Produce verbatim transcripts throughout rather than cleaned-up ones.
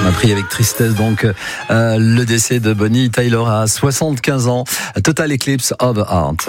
On a pris avec tristesse donc euh, le décès de Bonnie Tyler à soixante-quinze ans. Total Eclipse of the Heart.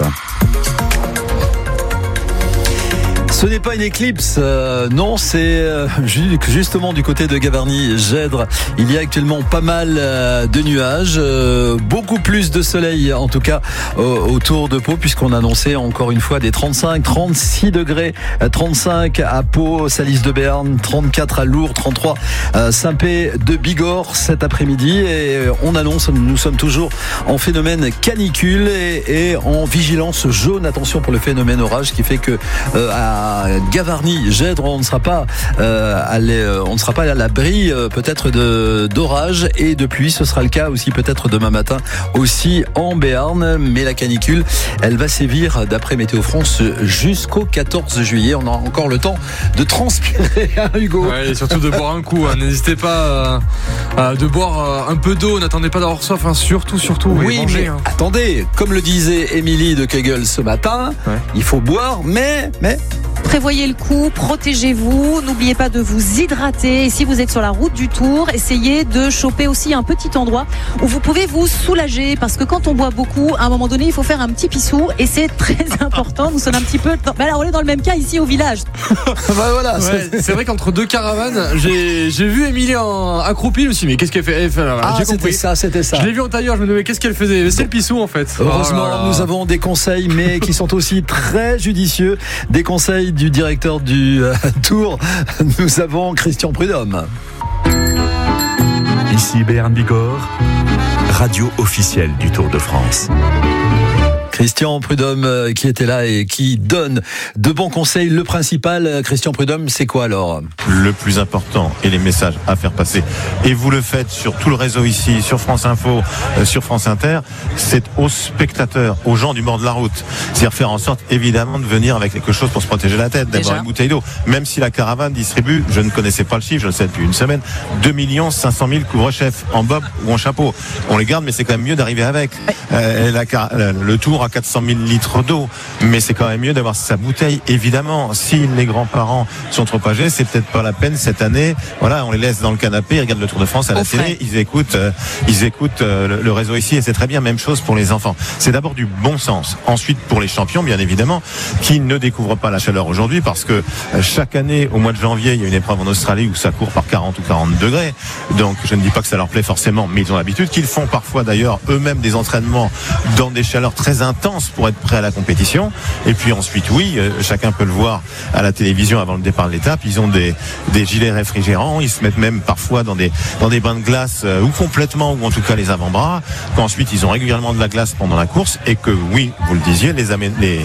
Ce n'est pas une éclipse, euh, non, c'est euh, justement du côté de Gavarnie-Gèdre. Il y a actuellement pas mal euh, de nuages, euh, beaucoup plus de soleil en tout cas euh, autour de Pau, puisqu'on annonçait encore une fois des trente-cinq, trente-six degrés, trente-cinq à Pau, Salis de Berne, trente-quatre à Lourdes, trente-trois à Saint-Pé de Bigorre cet après-midi. Et on annonce, nous sommes toujours en phénomène canicule et, et en vigilance jaune. Attention pour le phénomène orage qui fait que euh, à Gavarnie, Gèdre, on ne sera pas, euh, à on ne sera pas à l'abri euh, peut-être de d'orage et de pluie. Ce sera le cas aussi peut-être demain matin aussi en Béarn. Mais la canicule, elle va sévir d'après Météo France jusqu'au quatorze juillet. On a encore le temps de transpirer, hein, Hugo. Ouais, et surtout de boire un coup. Hein. N'hésitez pas à, à de boire un peu d'eau. N'attendez pas d'avoir soif. Hein. Surtout, surtout. Oui, manger, mais hein. Attendez, comme le disait Émilie de Kegel ce matin, ouais. Il faut boire, mais mais prévoyez le coup, protégez-vous, n'oubliez pas de vous hydrater. Et si vous êtes sur la route du Tour, essayez de choper aussi un petit endroit où vous pouvez vous soulager. Parce que quand on boit beaucoup, à un moment donné, il faut faire un petit pissou. Et c'est très important. Nous sommes un petit peu... Ben là, on est dans le même cas ici au village. Ben voilà, ouais, c'est... c'est vrai qu'entre deux caravanes, j'ai, j'ai vu Émilie en accroupie. Je me suis dit, mais qu'est-ce qu'elle fait, elle fait là, Ah, j'ai c'était compris. ça, c'était ça. Je l'ai vu en tailleur, je me demandais qu'est-ce qu'elle faisait. C'est le pissou en fait. Heureusement, oh là là. Nous avons des conseils, mais qui sont aussi très judicieux. Des conseils du directeur du euh, Tour. Nous avons Christian Prudhomme. Ici Béarn Bigorre, radio officielle du Tour de France. Christian Prudhomme euh, qui était là et qui donne de bons conseils. Le principal, euh, Christian Prudhomme, c'est quoi alors ? Le plus important et les messages à faire passer. Et vous le faites sur tout le réseau ici, sur France Info, euh, sur France Inter. C'est aux spectateurs, aux gens du bord de la route. C'est-à-dire faire en sorte, évidemment, de venir avec quelque chose pour se protéger la tête, d'avoir Déjà. une bouteille d'eau. Même si la caravane distribue, je ne connaissais pas le chiffre, je le sais depuis une semaine, deux millions cinq cent mille couvre-chefs en bob ou en chapeau. On les garde, mais c'est quand même mieux d'arriver avec. Euh, la, le Tour à quatre cent mille litres d'eau, mais c'est quand même mieux d'avoir sa bouteille, évidemment. Si les grands-parents sont trop âgés, c'est peut-être pas la peine cette année. Voilà, on les laisse dans le canapé, ils regardent le Tour de France à la Au télé, frais. ils écoutent, euh, ils écoutent euh, le, le réseau ici, et c'est très bien. Même chose pour les enfants. C'est d'abord du bon sens. Ensuite, pour les champions, bien évidemment, qui ne découvrent pas la chaleur aujourd'hui, parce que euh, chaque année, au mois de janvier, il y a une épreuve en Australie où ça court par quarante ou quarante degrés. Donc, je ne dis pas que ça leur plaît forcément, mais ils ont l'habitude, qu'ils font parfois d'ailleurs eux-mêmes des entraînements dans des chaleurs très intenses pour être prêts à la compétition. Et puis ensuite, oui, euh, chacun peut le voir à la télévision avant le départ de l'étape, ils ont des, des gilets réfrigérants, ils se mettent même parfois dans des, dans des bains de glace, euh, ou complètement, ou en tout cas les avant-bras, qu'ensuite ils ont régulièrement de la glace pendant la course, et que oui, vous le disiez, les amé- les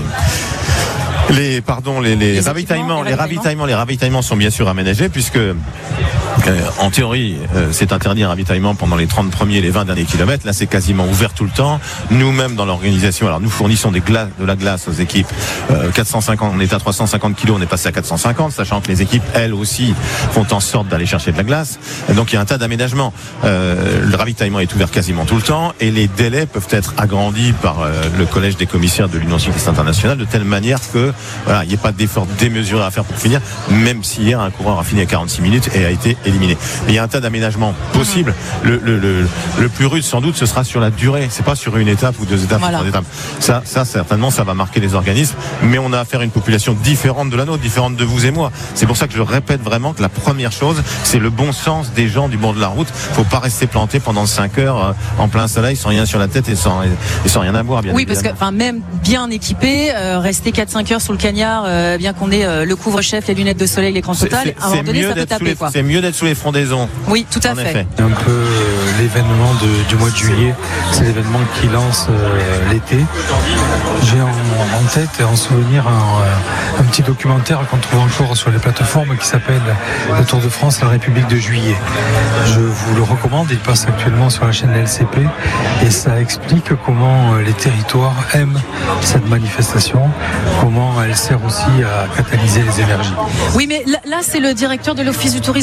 Les, pardon, les, les, les ravitaillements, les ravitaillements, les ravitaillements sont bien sûr aménagés, puisque euh, en théorie, euh, c'est interdit un ravitaillement pendant les trente premiers et les vingt derniers kilomètres. Là, c'est quasiment ouvert tout le temps. Nous-mêmes, dans l'organisation, alors nous fournissons des glaces, de la glace aux équipes. Euh, quatre cent cinquante, on est à trois cent cinquante kilos, on est passé à quatre cent cinquante, sachant que les équipes, elles aussi, font en sorte d'aller chercher de la glace. Donc, il y a un tas d'aménagements. Euh, le ravitaillement est ouvert quasiment tout le temps, et les délais peuvent être agrandis par euh, le collège des commissaires de l'Union cycliste internationale, de telle manière que voilà, il n'y a pas d'effort démesuré à faire pour finir, même si hier un coureur a fini à quarante-six minutes et a été éliminé. Mais il y a un tas d'aménagements possibles. Le, le, le, le plus rude, sans doute, ce sera sur la durée. C'est pas sur une étape ou deux étapes voilà. ou trois étapes. Ça, ça, certainement, ça va marquer les organismes. Mais on a affaire à une population différente de la nôtre, différente de vous et moi. C'est pour ça que je répète vraiment que la première chose, c'est le bon sens des gens du bord de la route. Faut pas rester planté pendant cinq heures euh, en plein soleil, sans rien sur la tête et sans, et sans rien à boire, bien oui, évidemment. parce que, enfin, même bien équipé, euh, rester quatre cinq heures sous le cagnard, euh, bien qu'on ait euh, le couvre-chef, les lunettes de soleil, l'écran total, à un moment donné, ça peut taper, les, quoi. C'est mieux d'être sous les frondaisons. Oui, tout à fait. Effet. Un peu euh, l'événement de, du mois de juillet, c'est l'événement qui lance euh, l'été. J'ai en, en tête et en souvenir un, un petit documentaire qu'on trouve encore sur les plateformes qui s'appelle Le Tour de France, la République de juillet. Je vous le recommande, il passe actuellement sur la chaîne L C P et ça explique comment les territoires aiment cette manifestation, comment elle sert aussi à catalyser les énergies. Oui, mais là, là c'est le directeur de l'Office du tourisme de Tarbes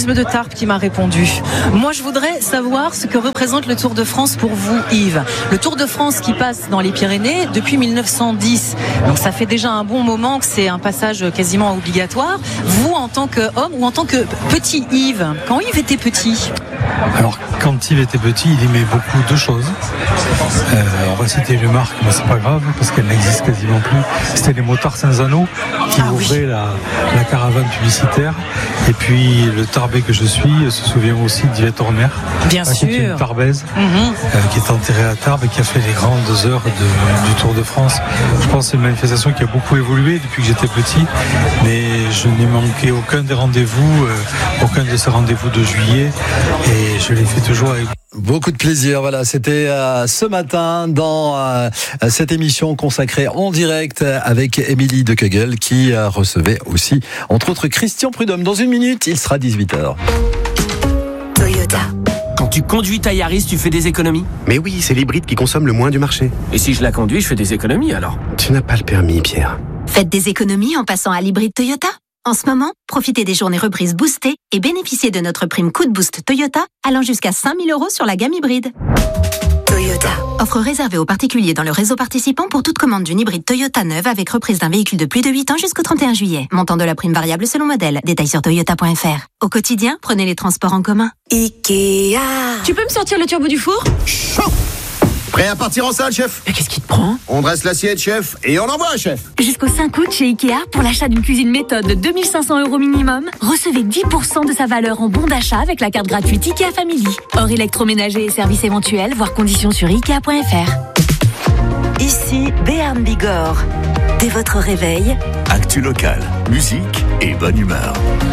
Sharp qui m'a répondu. Moi, je voudrais savoir ce que représente le Tour de France pour vous, Yves. Le Tour de France qui passe dans les Pyrénées depuis mille neuf cent dix. Donc ça fait déjà un bon moment que c'est un passage quasiment obligatoire. Vous, en tant qu'homme ou en tant que petit Yves, quand Yves était petit? Alors, quand Yves était petit, il aimait beaucoup deux choses. Euh, on va citer une marque, mais c'est pas grave, parce qu'elle n'existe quasiment plus. C'était les motards Saint-Zano qui ah, ouvraient oui. la, la caravane publicitaire. Et puis, le Tarbais que je suis se souvient aussi d'Yvette Horner. Bien hein, sûr. Qui est une Tarbaise, mm-hmm. euh, qui est enterrée à Tarbes et qui a fait les grandes heures de, du Tour de France. Je pense que c'est une manifestation qui a beaucoup évolué depuis que j'étais petit. Mais je n'ai manqué aucun des rendez-vous, euh, aucun de ces rendez-vous de juillet. Et je l'ai fait toujours avec beaucoup de plaisir. Voilà, c'était euh, ce matin dans euh, cette émission consacrée en direct avec Émilie de Kegel qui euh, recevait aussi, entre autres, Christian Prudhomme. Dans une minute, il sera dix-huit heures. Toyota. Quand tu conduis ta Yaris, tu fais des économies? Mais oui, c'est l'hybride qui consomme le moins du marché. Et si je la conduis, je fais des économies alors? Tu n'as pas le permis, Pierre. Faites des économies en passant à l'hybride Toyota. En ce moment, profitez des journées reprises boostées et bénéficiez de notre prime Coup de Boost Toyota allant jusqu'à cinq mille euros sur la gamme hybride. Toyota. Offre réservée aux particuliers dans le réseau participant pour toute commande d'une hybride Toyota neuve avec reprise d'un véhicule de plus de huit ans jusqu'au trente et un juillet. Montant de la prime variable selon modèle. Détails sur toyota point f r. Au quotidien, prenez les transports en commun. Ikea. Tu peux me sortir le turbo du four? Chaud. Prêt à partir en salle, chef? Mais qu'est-ce qui te prend? On dresse l'assiette, chef, et on envoie, chef. Jusqu'au cinq août chez Ikea, pour l'achat d'une cuisine méthode de deux mille cinq cents euros minimum, recevez dix pour cent de sa valeur en bon d'achat avec la carte gratuite Ikea Family. Hors électroménager et services éventuels, voire conditions sur ikea point f r. Ici Béarn Bigorre. Dès votre réveil, actu local, musique et bonne humeur.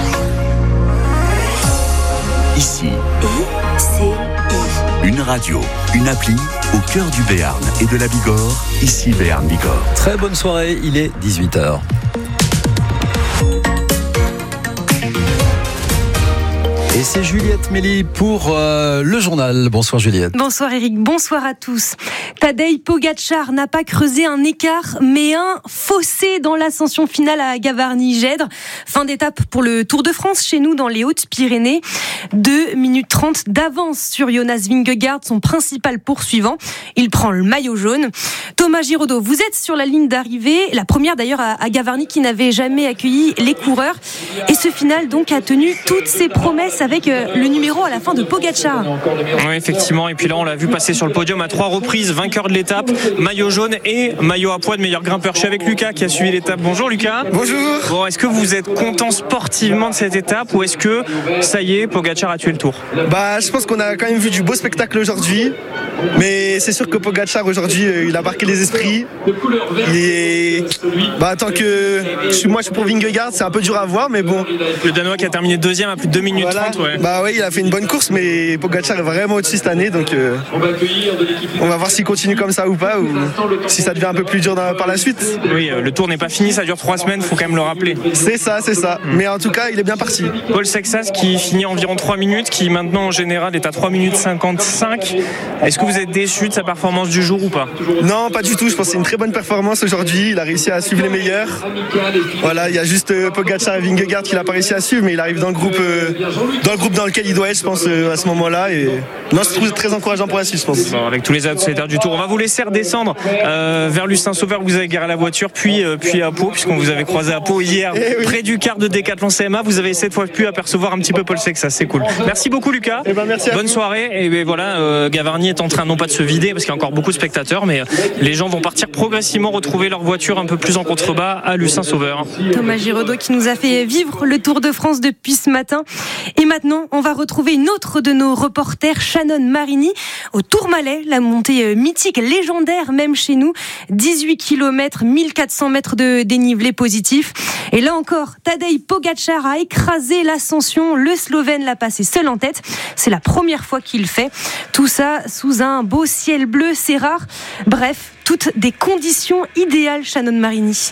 Ici, I C I. Une radio, une appli au cœur du Béarn et de la Bigorre. Ici Béarn Bigorre. Très bonne soirée, il est dix-huit heures. Et c'est Juliette Méli pour euh, le journal. Bonsoir Juliette. Bonsoir Eric, bonsoir à tous. Tadej Pogačar n'a pas creusé un écart, mais un fossé dans l'ascension finale à Gavarnie-Gèdre. Fin d'étape pour le Tour de France chez nous dans les Hautes-Pyrénées. deux minutes trente d'avance sur Jonas Vingegaard, son principal poursuivant. Il prend le maillot jaune. Thomas Giraudot, vous êtes sur la ligne d'arrivée, la première d'ailleurs à Gavarnie qui n'avait jamais accueilli les coureurs. Et ce final donc a tenu toutes ses promesses avec le numéro à la fin de Pogačar. Oui, effectivement. Et puis là, on l'a vu passer sur le podium à trois reprises, vainqueur de l'étape, maillot jaune et maillot à poids de meilleur grimpeur. Je suis avec Lucas qui a suivi l'étape. Bonjour Lucas. Bonjour. Bon, est-ce que vous êtes content sportivement de cette étape ou est-ce que ça y est, Pogačar a tué le Tour? Bah, je pense qu'on a quand même vu du beau spectacle aujourd'hui. Mais c'est sûr que Pogačar aujourd'hui, il a marqué les esprits. Il est... bah, tant que moi je suis pour Vingegaard, c'est un peu dur à voir, mais bon. Le Danois qui a terminé deuxième à plus de deux minutes voilà. trente, ouais. Bah oui, il a fait une bonne course, mais Pogačar est vraiment au-dessus cette année, donc euh, on va voir s'il continue comme ça ou pas, ou si ça devient un peu plus dur dans, par la suite. Oui, euh, le Tour n'est pas fini, ça dure trois semaines, faut quand même le rappeler. C'est ça, c'est ça. Mmh. Mais en tout cas, il est bien parti. Paul Sexas qui finit environ trois minutes, qui maintenant en général est à trois minutes cinquante-cinq. Est-ce que vous êtes déçu de sa performance du jour ou pas? Non, pas du tout. Je pense que c'est une très bonne performance aujourd'hui. Il a réussi à suivre les meilleurs. Voilà, il y a juste euh, Pogačar et Vingegaard qu'il n'a pas réussi à suivre, mais il arrive dans le groupe, euh, dans le groupe dans lequel il doit être, je pense, euh, à ce moment-là. Et non, je trouve très encourageant pour la suite, je pense. Bon, avec tous les adversaires du Tour, on va vous laisser redescendre euh, vers Lucin-Sauveur où vous avez garé la voiture, puis euh, puis à Pau, puisqu'on vous avait croisé à Pau hier, eh oui. Près du quart de Décathlon C M A. Vous avez cette fois pu apercevoir un petit peu Paul Sexas, c'est cool. Merci beaucoup Lucas. Eh ben, merci à Bonne vous. soirée. Et ben, voilà, euh, Gavarnie est en train non pas de se vider parce qu'il y a encore beaucoup de spectateurs, mais les gens vont partir progressivement retrouver leur voiture un peu plus en contrebas à Lucin-Sauveur. Thomas Giraudot qui nous a fait vivre le Tour de France depuis ce matin. Et maintenant, on va retrouver une autre de nos reporters, Shannon Marini, au Tourmalet, la montée mythique, légendaire même chez nous. dix-huit kilomètres, mille quatre cents mètres de dénivelé positif. Et là encore, Tadej Pogačar a écrasé l'ascension. Le Slovène l'a passé seul en tête. C'est la première fois qu'il le fait. Tout ça sous un beau ciel bleu, c'est rare. Bref, toutes des conditions idéales, Shannon Marini.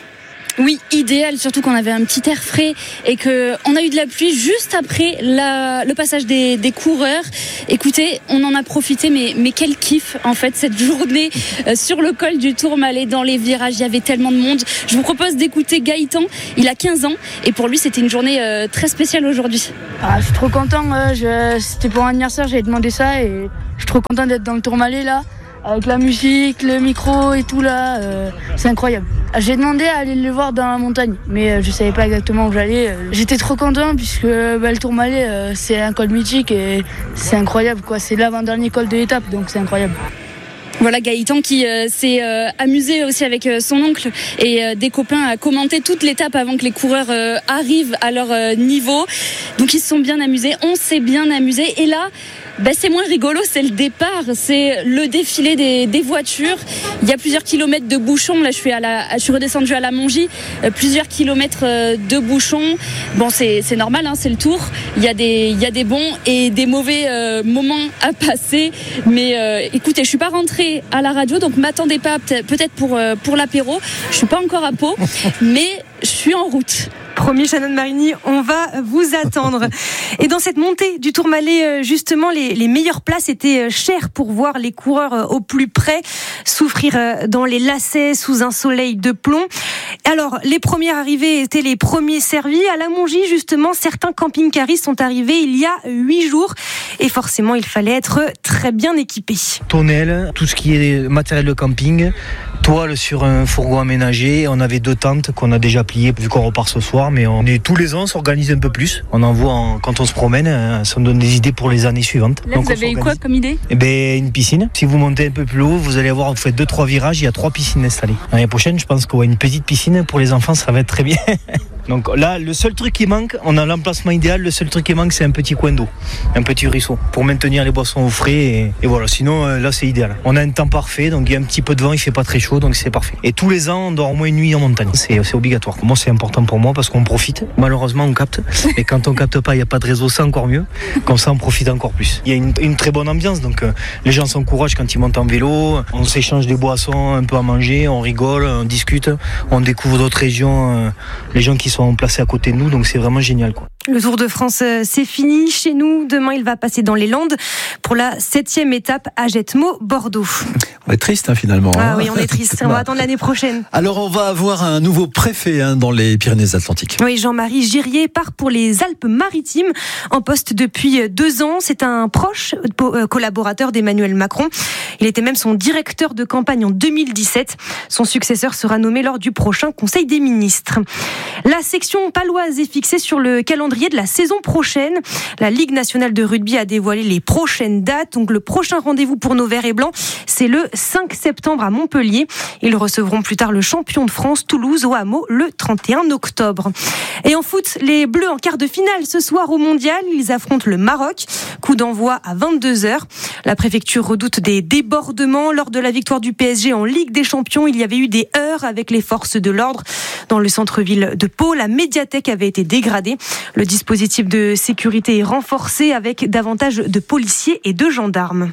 Oui, idéal, surtout qu'on avait un petit air frais et qu'on a eu de la pluie juste après la, le passage des, des coureurs. Écoutez, on en a profité, mais, mais quel kiff en fait cette journée euh, sur le col du Tourmalet, dans les virages, il y avait tellement de monde. Je vous propose d'écouter Gaëtan, il a quinze ans et pour lui c'était une journée euh, très spéciale aujourd'hui. Ah, je suis trop content, euh, je, c'était pour mon anniversaire, j'avais demandé ça et je suis trop content d'être dans le Tourmalet là. Avec la musique, le micro et tout là, euh, c'est incroyable. J'ai demandé à aller le voir dans la montagne, mais euh, je savais pas exactement où j'allais. Euh, j'étais trop content puisque bah, le Tourmalet, euh, c'est un col mythique et c'est incroyable quoi. C'est l'avant-dernier col de l'étape, donc c'est incroyable. Voilà Gaëtan qui euh, s'est euh, amusé aussi avec euh, son oncle et euh, des copains à commenter toute l'étape avant que les coureurs euh, arrivent à leur euh, niveau. Donc ils se sont bien amusés, on s'est bien amusé et là ben, c'est moins rigolo, c'est le départ, c'est le défilé des, des voitures. Il y a plusieurs kilomètres de bouchons. Là, je suis, à la, je suis redescendue à la Mongie, euh, plusieurs kilomètres euh, de bouchons. Bon, c'est, c'est normal, hein, c'est le Tour. Il y a des, il y a des bons et des mauvais euh, moments à passer. Mais euh, écoutez, je suis pas rentrée à la radio, donc m'attendez pas peut-être pour euh, pour l'apéro. Je suis pas encore à Pau, mais je suis en route. Promis, Shannon Marini, on va vous attendre. Et dans cette montée du Tourmalet, justement, les, les meilleures places étaient chères pour voir les coureurs au plus près souffrir dans les lacets sous un soleil de plomb. Alors, les premières arrivées étaient les premiers servis. À la Mongie, justement, certains camping-caristes sont arrivés il y a huit jours. Et forcément, il fallait être très bien équipé. Tonnelle, tout ce qui est matériel de camping, toile sur un fourgon aménagé. On avait deux tentes qu'on a déjà pliées vu qu'on repart ce soir. Mais on est tous les ans, on s'organise un peu plus. On en voit en, quand on se promène, ça nous donne des idées pour les années suivantes. Là, donc vous avez eu quoi comme idée ? Eh ben, une piscine. Si vous montez un peu plus haut, vous allez voir, vous faites deux trois virages, il y a trois piscines installées. L'année prochaine, je pense qu'on va une petite piscine pour les enfants, ça va être très bien. Donc là, le seul truc qui manque, on a l'emplacement idéal, le seul truc qui manque, c'est un petit coin d'eau, un petit ruisseau, pour maintenir les boissons au frais. Et, et voilà, sinon, là, c'est idéal. On a un temps parfait, donc il y a un petit peu de vent, il fait pas très chaud, donc c'est parfait. Et tous les ans, on dort au moins une nuit en montagne. C'est, c'est obligatoire. Moi, c'est important pour moi parce qu'on profite. Malheureusement, on capte. Et quand on capte pas, il n'y a pas de réseau, c'est encore mieux. Comme ça, on profite encore plus. Il y a une, une très bonne ambiance, donc euh, les gens s'encouragent quand ils montent en vélo. On s'échange des boissons, un peu à manger, on rigole, on discute, on découvre d'autres régions, euh, les gens qui sont placés à côté de nous, donc c'est vraiment génial, quoi. Le Tour de France, c'est fini chez nous. Demain, il va passer dans les Landes pour la septième étape à Jetmo-Bordeaux. On est triste, hein, finalement. Ah hein. oui, on est triste. On va attendre l'année prochaine. Alors, on va avoir un nouveau préfet hein, dans les Pyrénées-Atlantiques. Oui, Jean-Marie Girier part pour les Alpes-Maritimes, en poste depuis deux ans. C'est un proche collaborateur d'Emmanuel Macron. Il était même son directeur de campagne en deux mille dix-sept. Son successeur sera nommé lors du prochain Conseil des ministres. La section paloise est fixée sur le calendrier de la saison prochaine. La Ligue nationale de rugby a dévoilé les prochaines dates. Donc le prochain rendez-vous pour nos verts et blancs, c'est le cinq septembre à Montpellier. Ils recevront plus tard le champion de France, Toulouse, au Hameau, le trente et un octobre. Et en foot, les Bleus en quart de finale ce soir au Mondial. Ils affrontent le Maroc. Coup d'envoi à vingt-deux heures. La préfecture redoute des débordements. Lors de la victoire du P S G en Ligue des Champions, il y avait eu des heurts avec les forces de l'ordre. Dans le centre-ville de Pau, la médiathèque avait été dégradée. Le dispositif de sécurité est renforcé avec davantage de policiers et de gendarmes.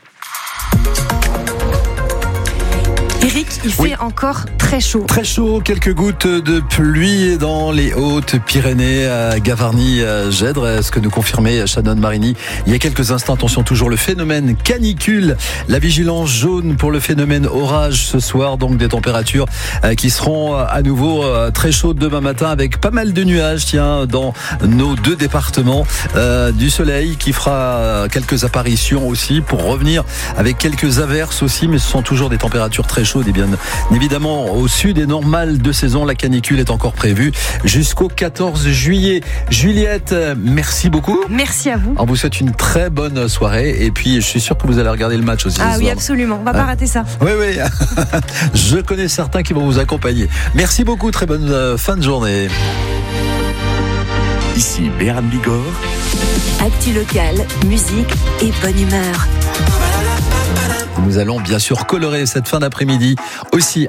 Eric, il fait oui. encore très chaud. Très chaud, quelques gouttes de pluie dans les Hautes-Pyrénées, à Gavarnie, à Gèdre. Ce que nous confirmait Shannon Marini il y a quelques instants. Attention, toujours le phénomène canicule. La vigilance jaune pour le phénomène orage ce soir. Donc des températures qui seront à nouveau très chaudes demain matin avec pas mal de nuages. Tiens, dans nos deux départements. Euh, du soleil qui fera quelques apparitions aussi pour revenir avec quelques averses aussi. Mais ce sont toujours des températures très chaudes. Et bien évidemment, au sud et normal de saison, la canicule est encore prévue jusqu'au quatorze juillet. Juliette, merci beaucoup. Merci à vous. On vous souhaite une très bonne soirée et puis je suis sûr que vous allez regarder le match aussi. Ah oui, absolument. On va pas ah. rater ça. Oui, oui. Je connais certains qui vont vous accompagner. Merci beaucoup. Très bonne fin de journée. Ici Béran Bigorre. Actu locale, musique et bonne humeur. Nous allons bien sûr colorer cette fin d'après-midi aussi